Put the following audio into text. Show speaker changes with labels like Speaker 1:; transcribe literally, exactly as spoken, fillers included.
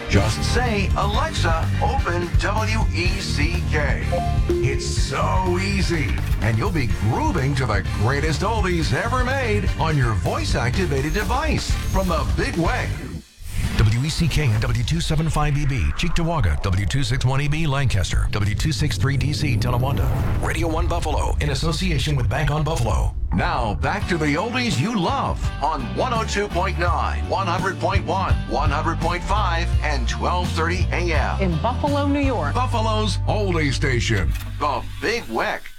Speaker 1: Just say, Alexa, open W E C K. It's so easy, and you'll be grooving to the greatest oldies ever made on your voice-activated device from the big way. W E C K and W two seventy-five E B, Cheektowaga, W two sixty-one E B, Lancaster, W two sixty-three D C, Tonawanda, Radio one Buffalo, in association with Bank on Buffalo. Now, back to the oldies you love on one oh two point nine, one hundred point one, one hundred point five, and twelve thirty A M.
Speaker 2: In Buffalo, New York.
Speaker 1: Buffalo's oldie station, the Big Weck.